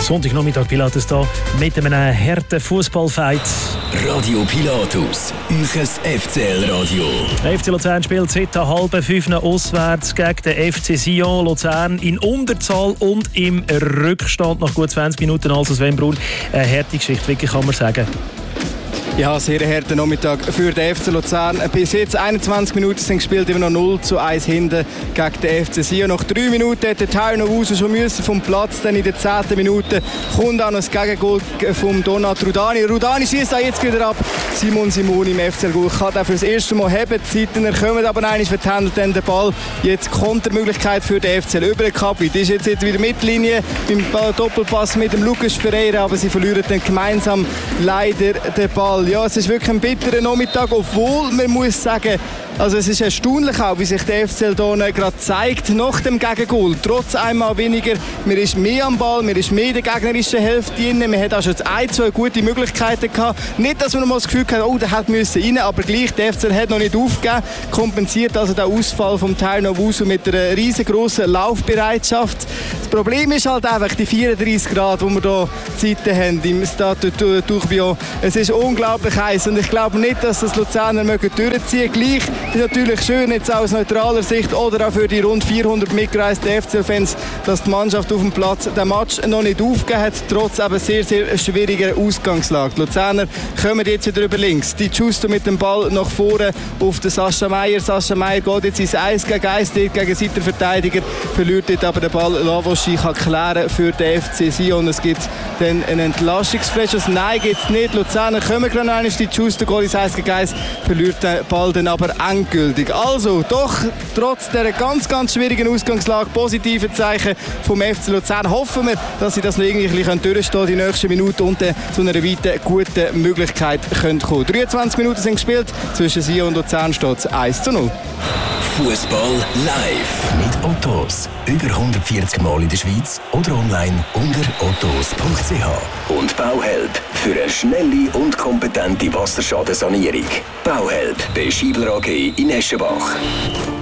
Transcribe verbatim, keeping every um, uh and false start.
Sonntagnachmittag Pilatus da mit einem harten Fußballfight. Radio Pilatus, euch F C L-Radio. F C Luzern spielt heute halb fünf auswärts gegen den F C Sion. Luzern in Unterzahl und im Rückstand nach gut zwanzig Minuten. Also Sven Brun, eine harte Geschichte, wirklich kann man sagen. Ja, sehr harter Nachmittag für den F C Luzern. Bis jetzt einundzwanzig Minuten sind gespielt, immer noch null zu eins hinten gegen den F C Sion. Nach drei Minuten hätte Tyron Owusu schon müssen vom Platz. Dann in der zehnten Minute kommt auch noch das Gegengol vom Donat Rudani. Rudani schießt auch jetzt wieder ab. Simon Simoni im F C L kann auch für das erste Mal haben. Die Zeiten kommen aber eigentlich vertändelt dann den Ball. Jetzt kommt die Möglichkeit für den F C L über den Kapit. Ist jetzt, jetzt wieder Mittellinie beim Doppelpass mit dem Lucas Ferreira, aber sie verlieren dann gemeinsam leider den Ball. Ja, es ist wirklich ein bitterer Nachmittag, obwohl man muss sagen, also es ist erstaunlich auch, wie sich der F C L hier gerade zeigt nach dem Gegengol. Trotz einmal weniger, man ist mehr am Ball, man ist mehr in der gegnerischen Hälfte drin. Man hat auch schon ein, zwei gute Möglichkeiten gehabt. Nicht, dass man noch mal das Gefühl hatte, oh, der hätte müssen rein, aber gleich, der F C L hat noch nicht aufgegeben. Kompensiert also den Ausfall vom Tyron Owusu mit einer riesengroßen Laufbereitschaft. Das Problem ist halt einfach die vierunddreißig Grad, die wir hier Zeiten haben im Stade Tourbillon. Es ist unglaublich heiß und ich glaube nicht, dass das Luzerner durchziehen mögen. Gleich ist natürlich schön, jetzt aus neutraler Sicht oder auch für die rund vierhundert mitgereisten F C L-Fans, dass die Mannschaft auf dem Platz den Match noch nicht aufgegeben hat, trotz eben sehr, sehr schwieriger Ausgangslage. Die Luzerner kommen jetzt wieder über links. Die Giusto mit dem Ball nach vorne auf den Sascha Meier. Sascha Meier geht jetzt ins eins gegen eins gegen Seitenverteidiger, verliert dort aber den Ball. Lavoschi kann klären für den F C Sion. Es gibt dann einen Entlastungsflash. Nein, gibt es nicht. Luzerner kommen gerade noch. Die Giusto geht ins eins gegen eins, verliert den Ball dann aber endgültig. Also, doch trotz dieser ganz, ganz schwierigen Ausgangslage, positive Zeichen vom F C Luzern, hoffen wir, dass sie das noch irgendwie ein bisschen durchstehen die nächsten Minuten und dann zu einer weiteren guten Möglichkeit kommen können. dreiundzwanzig Minuten sind gespielt, zwischen Sion und Luzern steht es eins zu null. Fußball live mit Ottos. Über hundertvierzig Mal in der Schweiz oder online unter ottos punkt c h. Und Bauhelp für eine schnelle und kompetente Wasserschadensanierung. Bauhelp bei Schiebler A G in Eschenbach.